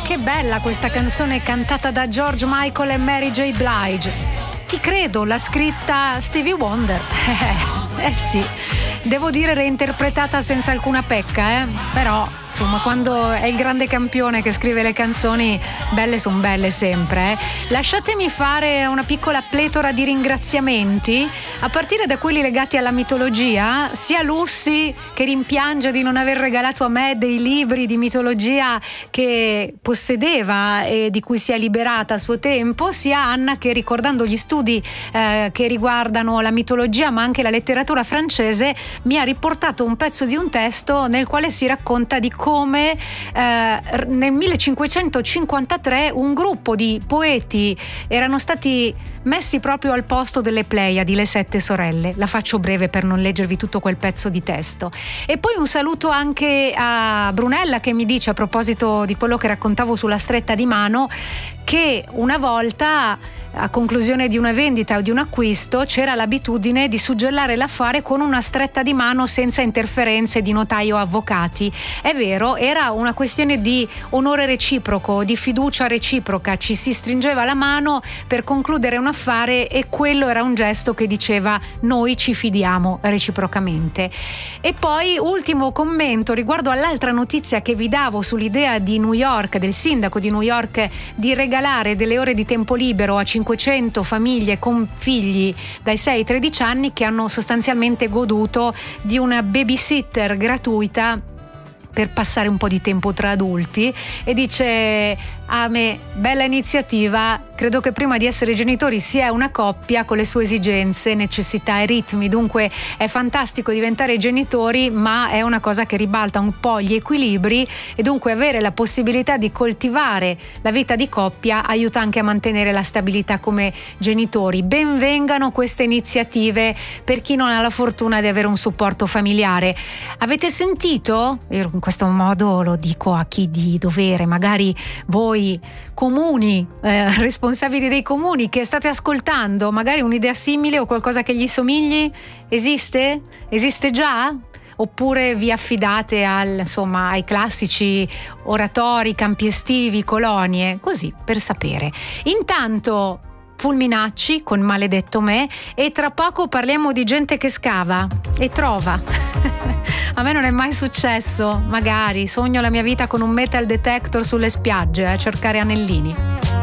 Che bella questa canzone cantata da George Michael e Mary J. Blige. Ti credo, l'ha scritta Stevie Wonder. Sì, devo dire reinterpretata senza alcuna pecca, però insomma quando è il grande campione che scrive le canzoni belle son belle sempre. Lasciatemi fare una piccola pletora di ringraziamenti, a partire da quelli legati alla mitologia, sia Lucy che rimpiange di non aver regalato a me dei libri di mitologia che possedeva e di cui si è liberata a suo tempo, sia Anna che, ricordando gli studi che riguardano la mitologia ma anche la letteratura francese, mi ha riportato un pezzo di un testo nel quale si racconta di come nel 1553 un gruppo di poeti erano stati messi proprio al posto delle Pleiadi, le 7 sorelle. La faccio breve per non leggervi tutto quel pezzo di testo. E poi un saluto anche a Brunella, che mi dice, a proposito di quello che raccontavo sulla stretta di mano, che una volta, a conclusione di una vendita o di un acquisto, c'era l'abitudine di suggellare l'affare con una stretta di mano senza interferenze di notaio o avvocati. È vero, era una questione di onore reciproco, di fiducia reciproca, ci si stringeva la mano per concludere un affare e quello era un gesto che diceva noi ci fidiamo reciprocamente. E poi ultimo commento riguardo all'altra notizia che vi davo sull'idea di New York, del sindaco di New York, di regalare delle ore di tempo libero a 500 famiglie con figli dai 6 ai 13 anni che hanno sostanzialmente goduto di una babysitter gratuita per passare un po' di tempo tra adulti. E dice: a me, bella iniziativa, credo che prima di essere genitori si è una coppia con le sue esigenze, necessità e ritmi, dunque è fantastico diventare genitori, ma è una cosa che ribalta un po' gli equilibri e dunque avere la possibilità di coltivare la vita di coppia aiuta anche a mantenere la stabilità come genitori. Ben vengano queste iniziative per chi non ha la fortuna di avere un supporto familiare. Avete sentito? Io in questo modo lo dico a chi di dovere, magari voi comuni, responsabili dei comuni che state ascoltando, magari un'idea simile o qualcosa che gli somigli esiste? Esiste già? Oppure vi affidate ai classici oratori, campi estivi, colonie, così per sapere. Intanto Fulminacci con Maledetto me, e tra poco parliamo di gente che scava e trova. A me non è mai successo, magari sogno la mia vita con un metal detector sulle spiagge a cercare anellini.